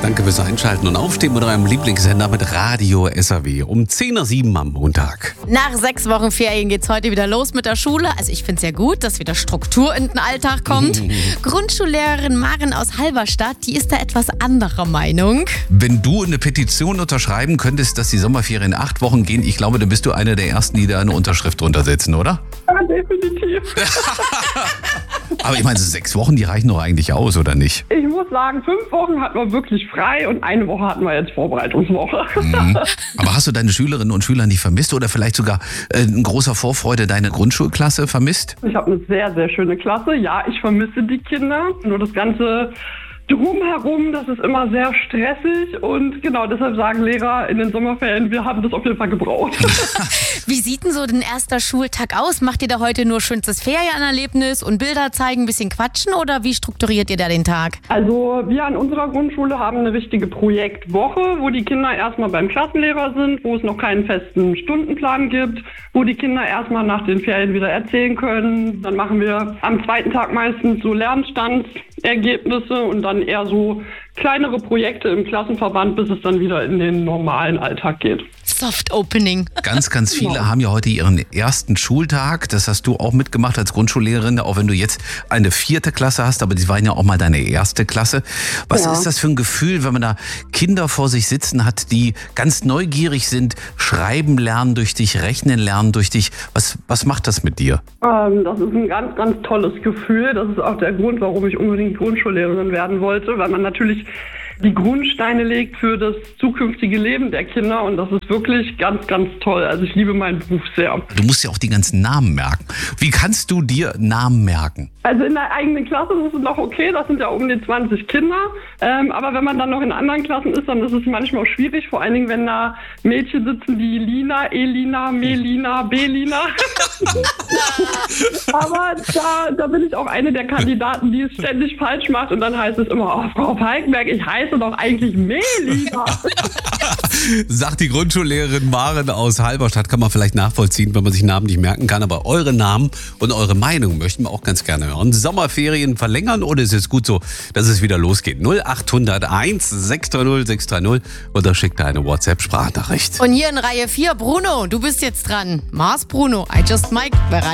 Danke fürs Einschalten und Aufstehen mit eurem Lieblingssender mit Radio SAW um 10:07 am Montag. Nach 6 Wochen Ferien geht's heute wieder los mit der Schule. Also ich finde es ja gut, dass wieder Struktur in den Alltag kommt. Grundschullehrerin Maren aus Halberstadt, die ist da etwas anderer Meinung. Wenn du eine Petition unterschreiben könntest, dass die Sommerferien 8 Wochen gehen, ich glaube, dann bist du einer der Ersten, die da eine Unterschrift drunter setzen, oder? Ja, definitiv. Aber ich meine, 6 Wochen, die reichen doch eigentlich aus, oder nicht? Ich muss sagen, 5 Wochen hatten wir wirklich frei und 1 Woche hatten wir jetzt Vorbereitungswoche. Aber hast du deine Schülerinnen und Schüler nicht vermisst oder vielleicht sogar in großer Vorfreude deine Grundschulklasse vermisst? Ich habe eine sehr, sehr schöne Klasse. Ja, ich vermisse die Kinder. Nur das ganze Drumherum, das ist immer sehr stressig und genau deshalb sagen Lehrer in den Sommerferien, wir haben das auf jeden Fall gebraucht. Wie sieht denn so dein erster Schultag aus? Macht ihr da heute nur schönstes Ferienerlebnis und Bilder zeigen, ein bisschen quatschen oder wie strukturiert ihr da den Tag? Also wir an unserer Grundschule haben eine richtige Projektwoche, wo die Kinder erstmal beim Klassenlehrer sind, wo es noch keinen festen Stundenplan gibt, wo die Kinder erstmal nach den Ferien wieder erzählen können. Dann machen wir am zweiten Tag meistens so Lernstandsergebnisse und dann eher so kleinere Projekte im Klassenverband, bis es dann wieder in den normalen Alltag geht. Soft Opening. Ganz viele haben ja heute ihren ersten Schultag. Das hast du auch mitgemacht als Grundschullehrerin, auch wenn du jetzt eine 4. Klasse hast, aber die waren ja auch mal deine 1. Klasse. Was ist das für ein Gefühl, wenn man da Kinder vor sich sitzen hat, die ganz neugierig sind, schreiben lernen durch dich, rechnen lernen durch dich? Was macht das mit dir? Das ist ein ganz, ganz tolles Gefühl. Das ist auch der Grund, warum ich unbedingt Grundschullehrerin werden wollte, weil man natürlich die Grundsteine legt für das zukünftige Leben der Kinder und das ist wirklich ganz, ganz toll. Also ich liebe meinen Beruf sehr. Du musst ja auch die ganzen Namen merken. Wie kannst du dir Namen merken? Also in der eigenen Klasse ist es noch okay, das sind ja um die 20 Kinder. Aber wenn man dann noch in anderen Klassen ist, dann ist es manchmal auch schwierig, vor allen Dingen, wenn da Mädchen sitzen wie Lina, Elina, Melina, Belina. Aber da bin ich auch eine der Kandidaten, die es ständig falsch macht und dann heißt es immer, oh, Frau Falkenberg, ich heiße doch eigentlich Melina. Sagt die Grundschullehrerin Maren aus Halberstadt, kann man vielleicht nachvollziehen, wenn man sich Namen nicht merken kann, aber eure Namen und eure Meinung möchten wir auch ganz gerne hören. Sommerferien verlängern oder ist es gut so, dass es wieder losgeht? 0801 630 630 oder schickt eine WhatsApp-Sprachnachricht. Und hier in Reihe 4, Bruno, du bist jetzt dran. Mars Bruno, I just Mike.